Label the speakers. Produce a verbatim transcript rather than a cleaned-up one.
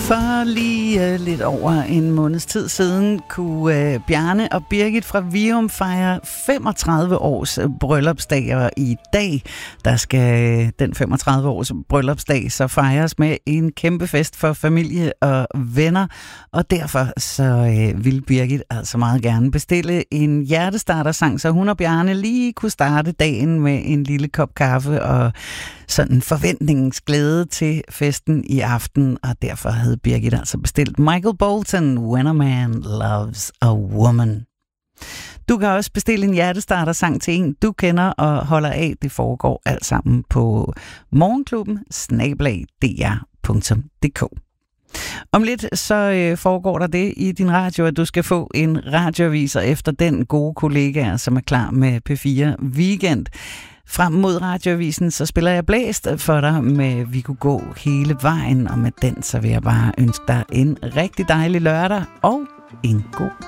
Speaker 1: For lige uh, lidt over en måneds tid siden kunne uh, Bjarne og Birgit fra Virum fejre femogtredive års bryllupsdag, og i dag der skal uh, den femogtredive års bryllupsdag så fejres med en kæmpe fest for familie og venner, og derfor så uh, vil Birgit altså meget gerne bestille en hjertestartersang, så hun og Bjarne lige kunne starte dagen med en lille kop kaffe og sådan forventningens glæde til festen i aften, og derfor havde Birgit altså bestilt Michael Bolton, When a Man Loves a Woman. Du kan også bestille en hjertestartersang til en, du kender og holder af. Det foregår alt sammen på morgenklubben snabel-a d r punktum d k. Om lidt så øh, foregår der det i din radio, at du skal få en radioaviser efter den gode kollega, som er klar med P fire Weekend. Frem mod radioavisen, så spiller jeg Blæst for dig med Vi kunne gå hele vejen, og med den så vil jeg bare ønske dig en rigtig dejlig lørdag og en god